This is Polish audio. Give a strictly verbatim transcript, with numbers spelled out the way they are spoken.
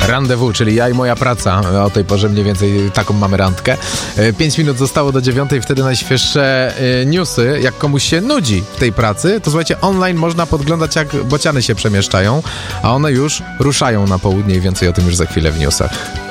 Rendezvous, czyli ja i moja praca. O tej porze mniej więcej taką mamy randkę. Pięć minut zostało do dziewiątej, wtedy najświeższe newsy. Jak komuś się nudzi w tej pracy, to słuchajcie, online można podglądać, jak bociany się przemieszczają, a one już ruszają na południe i więcej o tym już za chwilę w newsach.